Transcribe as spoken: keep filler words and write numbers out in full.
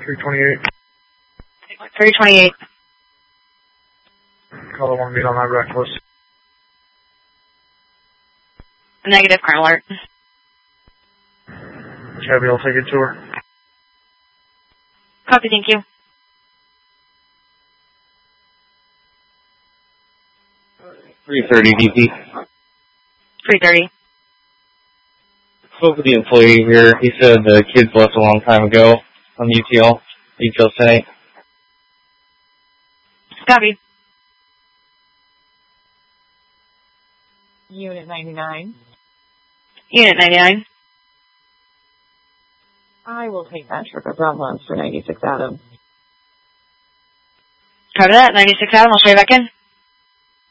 three twenty-eight. three twenty-eight. Call one beat on that reckless. Negative, current alert. Chevy, I'll take it to her. Copy, thank you. three thirty D P. three thirty. Spoke with the employee here. He said the kids left a long time ago on the U T L. Detail site. Copy. Unit ninety-nine. Unit ninety-nine. I will take that trip at Bravo for ninety-six Adam. Copy that. ninety-six Adam, I'll show you back in.